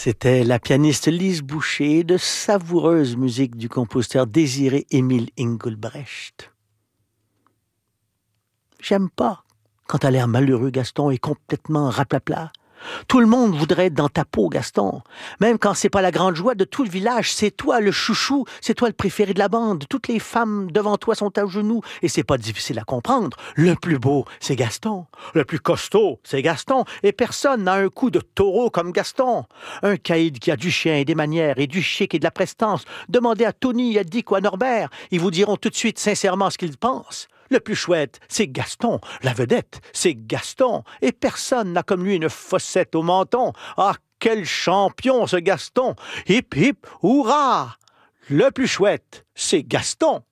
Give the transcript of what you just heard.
C'était la pianiste Lise Boucher, de savoureuse musique du compositeur Désiré-Émile Engelbrecht. J'aime pas quand t'as l'air malheureux, Gaston, et complètement raplapla. Tout le monde voudrait être dans ta peau, Gaston. Même quand c'est pas la grande joie de tout le village, c'est toi le chouchou, c'est toi le préféré de la bande. Toutes les femmes devant toi sont à genoux, et c'est pas difficile à comprendre. Le plus beau, c'est Gaston. Le plus costaud, c'est Gaston. Et personne n'a un coup de taureau comme Gaston. Un caïd qui a du chien et des manières, et du chic et de la prestance. Demandez à Tony, à Dick ou à Norbert. Ils vous diront tout de suite sincèrement ce qu'ils pensent. Le plus chouette, c'est Gaston. La vedette, c'est Gaston. Et personne n'a comme lui une fossette au menton. Ah, quel champion, ce Gaston! Hip, hip, hurrah! Le plus chouette, c'est Gaston.